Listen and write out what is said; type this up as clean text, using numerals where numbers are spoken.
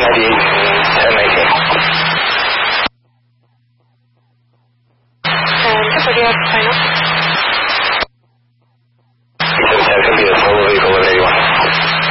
1018. 1018. And what do you have to sign up?